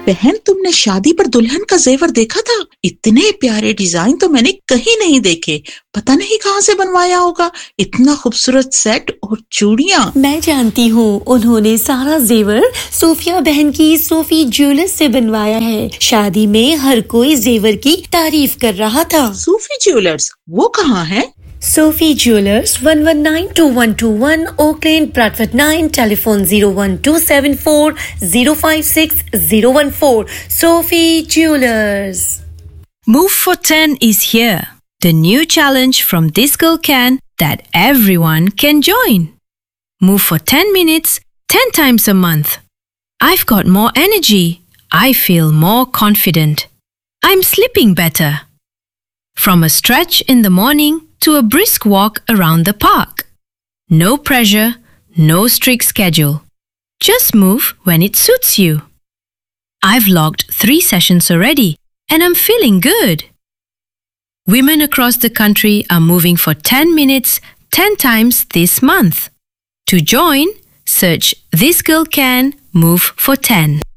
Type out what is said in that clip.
बहन, तुमने शादी पर दुल्हन का जेवर देखा था? इतने प्यारे डिजाइन तो मैंने कहीं नहीं देखे। पता नहीं कहाँ से बनवाया होगा। इतना खूबसूरत सेट और चूड़ियाँ। मैं जानती हूँ, उन्होंने सारा जेवर सोफिया बहन की सोफी ज्वेलर्स से बनवाया है। शादी में हर कोई जेवर की तारीफ कर रहा था। सोफी ज्वेलर्स, वो कहाँ है? Sophie Jewelers, 1192121 Oak Lane, Bradford 9, telephone 01274 056 014. Sophie Jewelers. Move for 10 is here. The new challenge from This Girl Can that everyone can join. Move for 10 minutes, 10 times a month. I've got more energy. I feel more confident. I'm sleeping better. From a stretch in the morning to a brisk walk around the park. No pressure, no strict schedule. Just move when it suits you. I've logged 3 sessions already and I'm feeling good. Women across the country are moving for 10 minutes 10 times this month. To join, search This Girl Can Move for 10.